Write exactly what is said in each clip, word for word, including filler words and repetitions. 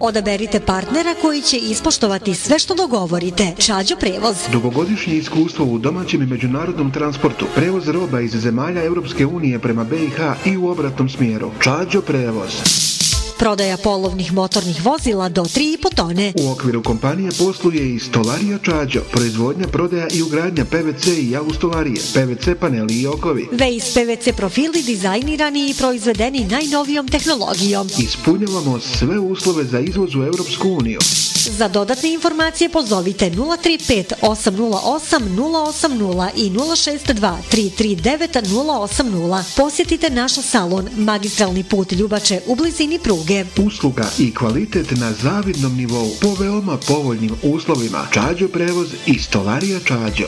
Odaberite partnera koji će ispoštovati sve što dogovorite. Čađo prevoz. Dugogodišnje iskustvo u domaćem i međunarodnom transportu. Prevoz roba iz zemalja Europske unije prema B i H i u obratnom smjeru. Čađo prevoz. Prodaja polovnih motornih vozila do tri i po tone. U okviru kompanije posluje i Stolarija Čađo, proizvodnja, prodaja i ugradnja P V C i austolarije, P V C paneli i okovi. Vejs P V C profili dizajnirani i proizvedeni najnovijom tehnologijom. Ispunjavamo sve uslove za izvoz u Europsku uniju. Za dodatne informacije pozovite nula tri pet osam nula osam nula osam nula i nula šest dva tri tri devet nula osam nula. Posjetite naš salon Magistralni put Ljubače u blizini pruge. Usluga i kvalitet na zavidnom nivou po veoma povoljnim uslovima. Čađo prevoz i Stolarija Čađo.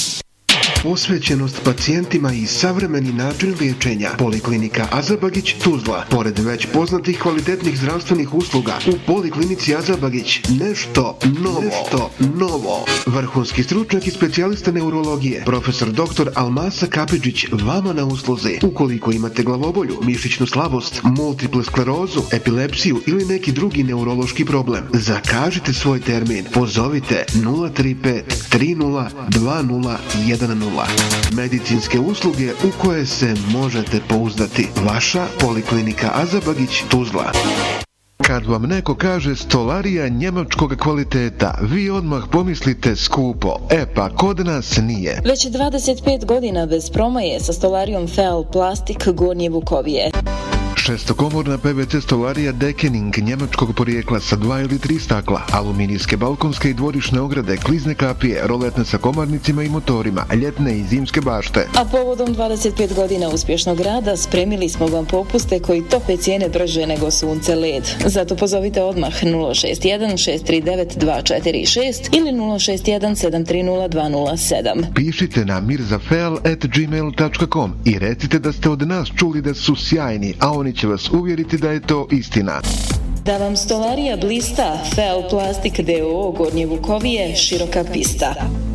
Posvećenost pacijentima i savremeni način liječenja. Poliklinika Azabagić Tuzla. Pored već poznatih kvalitetnih zdravstvenih usluga, u Poliklinici Azabagić nešto novo. Nešto novo. Vrhunski stručnjak i specijalista neurologije, profesor doktor Almasa Kapidžić, vama na usluzi. Ukoliko imate glavobolju, mišićnu slabost, multiple sklerozu, epilepsiju ili neki drugi neurološki problem, zakažite svoj termin. Pozovite nula tri pet tri nula dva nula jedan nula. Medicinske usluge u koje se možete pouzdati. Vaša Poliklinika Azabagić Tuzla. Kad vam neko kaže stolarija njemačkog kvaliteta, vi odmah pomislite skupo. E pa, kod nas nije. Već dvadeset pet godina bez promaje sa stolarijom Feal Plastik Gornje Vukovije. Šestokomorna P V C stolarija Dekening njemačkog porijekla sa dva ili tri stakla, aluminijske balkonske i dvorišne ograde, klizne kapije, roletne sa komarnicima i motorima, ljetne i zimske bašte. A povodom dvadeset pet godina uspješnog rada spremili smo vam popuste koji tope cijene brže nego sunce led. Zato pozovite odmah nula šest jedan šest tri devet dva četiri šest ili nula šest jedan sedam tri nula dva nula sedam. Pišite na mirzafeal at gmail dot com i recite da ste od nas čuli da su sjajni, a oni će vas uvjeriti da je to istina. Da vam stolarija blista, Feal Plastik D O O Gornje Vukovije, široka pista.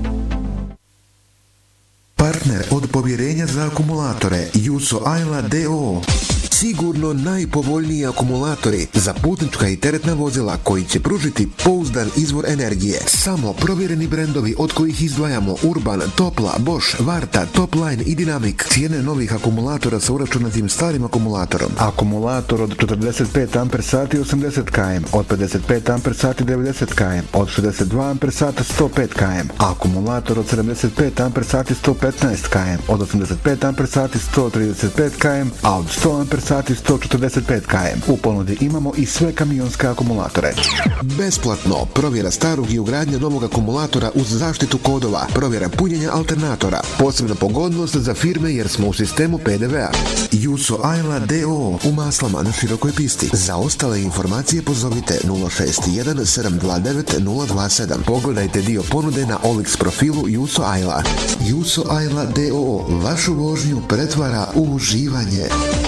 Partner od povjerenja za akumulatore Juso Ajla D O O. Sigurno najpovoljniji akumulatori za putnička i teretna vozila koji će pružiti pouzdan izvor energije. Samo provjereni brendovi od kojih izdvajamo Urban, Topla, Bosch, Varta, Topline i Dynamic. Cijene novih akumulatora sa uračunatim starim akumulatorom. Akumulator od četrdeset pet amper sati osamdeset kilometara, od pedeset pet amper sati devedeset kilometara, od šezdeset dva amper sata sto pet kilometara. Akumulator od sedamdeset pet amper sati sto petnaest kilometara, od osamdeset pet amper sati sto trideset pet kilometara, a od sto amper sati sto četrdeset pet kilometara. U ponudi imamo i sve kamionske akumulatore. Besplatno provjera starog i ugradnja novog akumulatora uz zaštitu kodova, provjera punjenja alternatora, posebna pogodnost za firme jer smo u sistemu P D V-a. Juso Ajla D O O u Maslama na širokoj pisti. Za ostale informacije pozovite nula šest jedan sedam dva devet nula dva sedam. Pogledajte dio ponude na Olix profilu Juso Ajla. Juso Ajla D O O vašu vožnju pretvara u uživanje.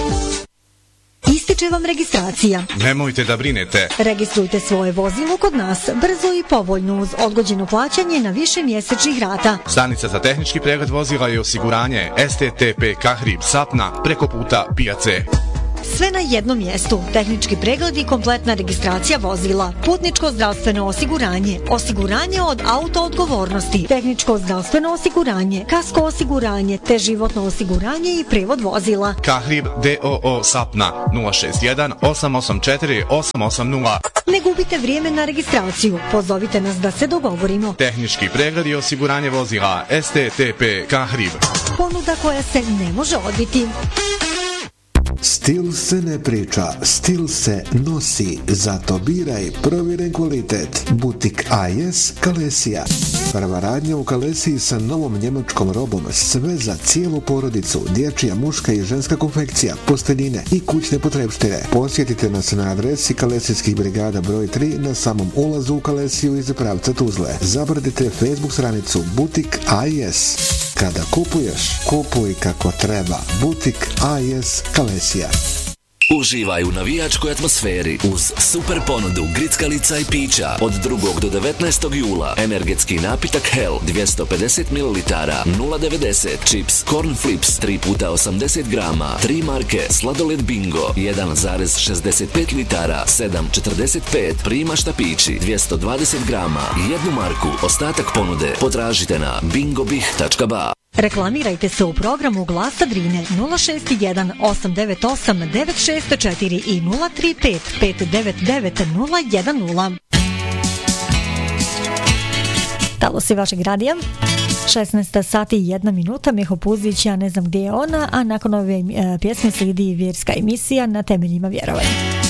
Ističe vam registracija. Nemojte da brinete. Registrujte svoje vozilo kod nas brzo i povoljno uz odgođeno plaćanje na više mjesečnih rata. Stanica za tehnički pregled vozila i osiguranje S T T P Kahrib Sapna preko puta pijace. Sve na jednom mjestu. Tehnički pregled i kompletna registracija vozila. Putničko zdravstveno osiguranje. Osiguranje od auto odgovornosti. Tehničko zdravstveno osiguranje. Kasko osiguranje. Te životno osiguranje i prevod vozila. Kahrib D O O Sapna nula šest jedan osam osam četiri osam osam nula. Ne gubite vrijeme na registraciju. Pozovite nas da se dogovorimo. Tehnički pregled i osiguranje vozila S T T P Kahrib. Ponuda koja se ne može odbiti. Stil se ne priča, stil se nosi, zato biraj provjeren kvalitet. Butik A S Kalesija. Prva radnja u Kalesiji sa novom njemačkom robom, sve za cijelu porodicu, dječja, muška i ženska konfekcija, posteljine i kućne potrepštine. Posjetite nas na adresi Kalesijskih brigada broj tri na samom ulazu u Kalesiju iz pravca Tuzle. Zabrdite Facebook stranicu Butik A S. Kada kupuješ, kupuj kako treba. Butik A S Kalesija. Uživaj u navijačkoj atmosferi uz super ponudu grickalica i pića od drugog do devetnaestog jula. Energetski napitak Hell dvjesto pedeset mililitara nula devedeset, čips Corn Flips tri puta osamdeset grama, tri marke sladoled Bingo jedan zarez šezdeset pet litara sedam četrdeset pet, prima štapići dvjesto dvadeset grama, jednu marku. Ostatak ponude potražite na bingobih tačka ba. Reklamirajte se u programu Glasa Drine nula šest jedan osam devet osam devet šest četiri i nula tri pet pet devet devet nula jedan nula. Talosi vašeg radija. šesnaest sati i jedna minuta, Meho Puzić, ja ne znam gdje je ona, a nakon ove e, pjesme slijedi vjerska emisija Na temeljima vjerovanja.